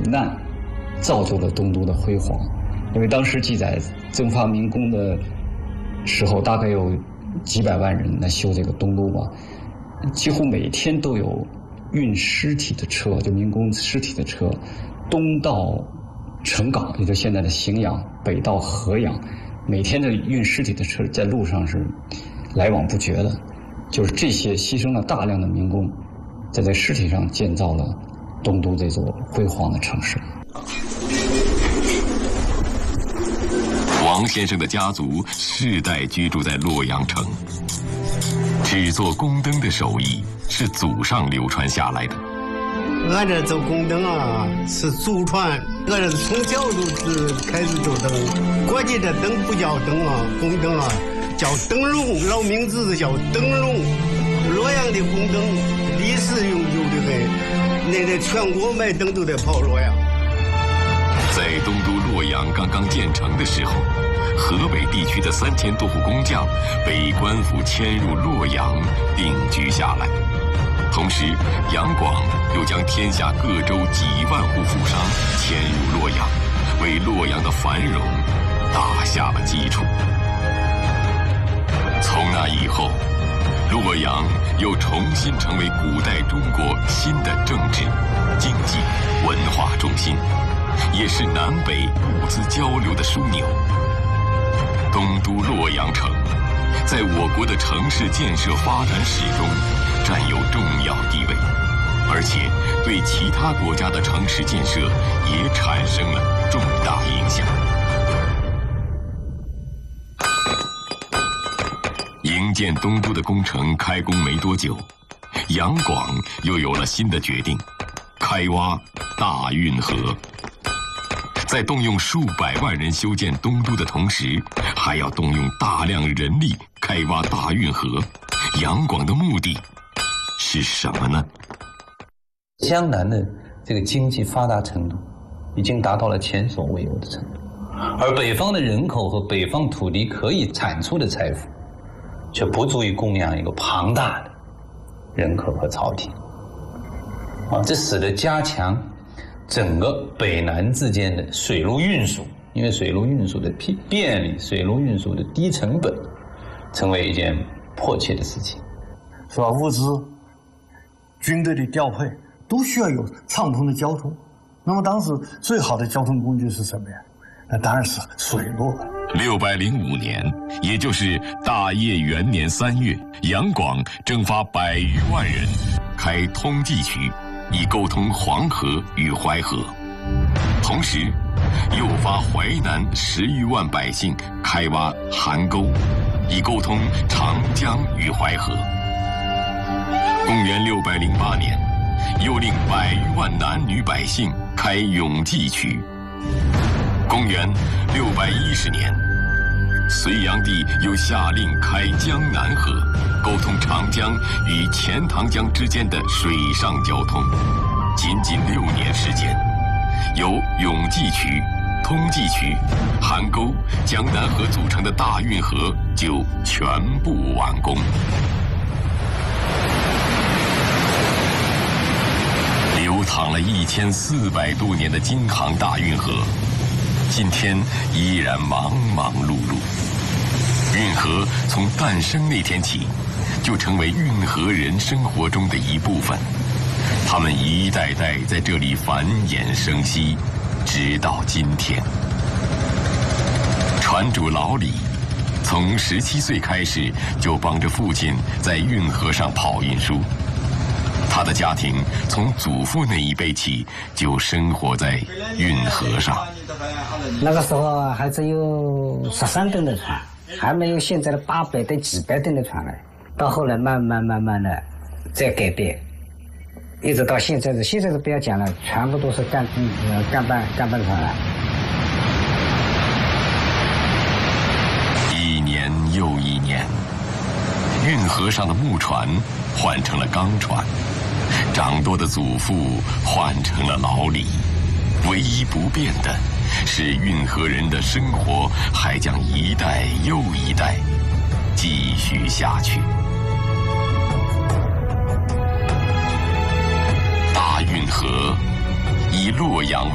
难，造就了东都的辉煌。因为当时记载征发民工的时候，大概有几百万人来修这个东都吧，几乎每天都有运尸体的车，就民工尸体的车，东到城港，也就是现在的荥阳，北到河阳，每天的运尸体的车在路上是来往不绝的。就是这些牺牲了大量的民工，在这尸体上建造了东都这座辉煌的城市。 王先生的家族世代居住在洛阳城，制作宫灯的手艺是祖上流传下来的。 俺这做宫灯啊，是祖传，俺这从小就是开始做灯。关键这灯不叫灯啊，宫灯啊，叫灯笼，老名字是叫灯笼。洛阳的宫灯历史悠久的很，那全国卖灯都得跑洛阳。 在东都洛阳刚刚建成的时候，河北地区的3000多户工匠被官府迁入洛阳定居下来。同时，杨广又将天下各州几万户富商迁入洛阳，为洛阳的繁荣打下了基础。从那以后，洛阳又重新成为古代中国新的政治、经济、文化中心，也是南北物资交流的枢纽。东都洛阳城在我国的城市建设发展史中占有重要地位，而且对其他国家的城市建设也产生了重大影响。营建东都的工程开工没多久，杨广又有了新的决定：开挖大运河。在动用数百万人修建东都的同时，还要动用大量人力开挖大运河。杨广的目的是什么呢？ 江南的这个经济发达程度已经达到了前所未有的程度，而北方的人口和北方土地可以产出的财富，却不足以供养一个庞大的人口和朝廷。这使得加强整个北南之间的水路运输，因为水路运输的便利、水路运输的低成本，成为一件迫切的事情。 是吧？物资、军队的调配都需要有畅通的交通。那么当时最好的交通工具是什么呀？那当然是水路了。 605年，也就是大业元年3月，杨广征发100余万人，开通济渠，以沟通黄河与淮河，同时又发淮南10余万百姓开挖邗沟，以沟通长江与淮河。公元608年，又令100余万男女百姓开永济渠。公元610年，隋炀帝又下令开江南河，沟通长江与钱塘江之间的水上交通。仅6年时间，由永济渠、通济渠、邗沟、江南河组成的大运河就全部完工。流淌了1400多年的京杭大运河，今天依然忙忙碌碌。运河从诞生那天起，就成为运河人生活中的一部分。他们一代代在这里繁衍生息，直到今天。船主老李从17岁开始就帮着父亲在运河上跑运输。他的家庭从祖父那一辈起就生活在运河上。 那个时候还只有13吨的船，还没有现在的800吨、几百吨的船来。到后来慢慢的在改变，一直到现在是不要讲了，全部都是干板船了。 一年又一年，运河上的木船换成了钢船，长多的祖父换成了老李。唯一不变的是，运河人的生活还将一代又一代继续下去。大运河以洛阳为